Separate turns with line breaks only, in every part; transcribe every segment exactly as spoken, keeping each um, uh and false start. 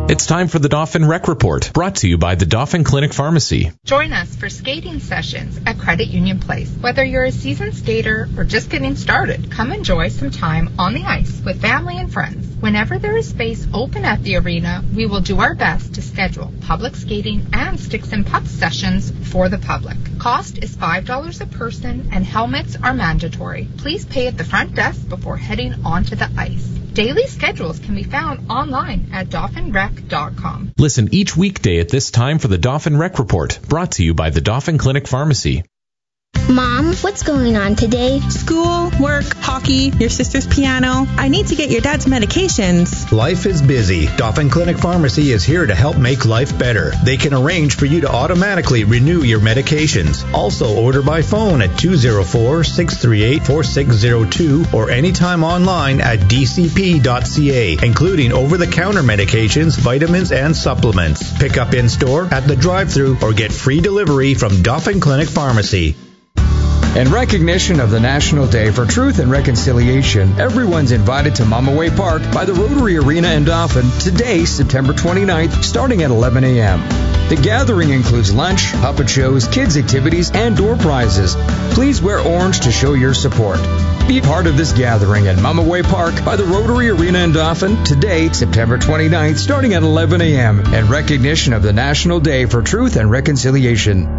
It's time for the Dauphin Rec Report, brought to you by the Dauphin Clinic Pharmacy.
Join us for skating sessions at Credit Union Place. Whether you're a seasoned skater or just getting started, come enjoy some time on the ice with family and friends. Whenever there is space open at the arena, we will do our best to schedule public skating and sticks and pucks sessions for the public. Cost is five dollars a person and helmets are mandatory. Please pay at the front desk before heading onto the ice. Daily schedules can be found online at dauphin rec dot com.
Listen each weekday at this time for the Dauphin Rec Report, brought to you by the Dauphin Clinic Pharmacy.
Mom, what's going on today?
School, work, hockey, your sister's piano. I need to get your dad's medications.
Life is busy. Dauphin Clinic Pharmacy is here to help make life better. They can arrange for you to automatically renew your medications. Also order by phone at two oh four, six three eight, four six oh two or anytime online at d c p dot c a, including over-the-counter medications, vitamins, and supplements. Pick up in-store, at the drive-thru, or get free delivery from Dauphin Clinic Pharmacy.
In recognition of the National Day for Truth and Reconciliation, everyone's invited to Mamaway Park by the Rotary Arena in Dauphin today, September twenty-ninth, starting at eleven a.m. The gathering includes lunch, puppet shows, kids' activities, and door prizes. Please wear orange to show your support. Be part of this gathering at Mamaway Park by the Rotary Arena in Dauphin today, September twenty-ninth, starting at eleven a.m. in recognition of the National Day for Truth and Reconciliation.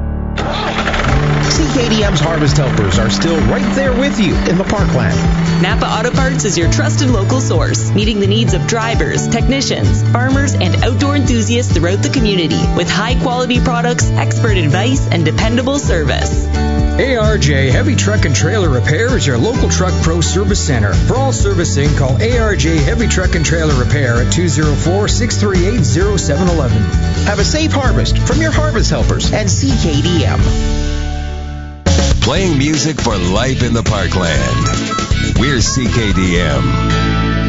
C K D M's Harvest Helpers are still right there with you in the parkland.
Napa Auto Parts is your trusted local source, meeting the needs of drivers, technicians, farmers, and outdoor enthusiasts throughout the community with high-quality products, expert advice, and dependable service.
A R J Heavy Truck and Trailer Repair is your local Truck Pro Service Center. For all servicing, call A R J Heavy Truck and Trailer Repair at two oh four, six three eight, oh seven one one.
Have a safe harvest from your Harvest Helpers and C K D M.
Playing music for life in the parkland. We're C K D M.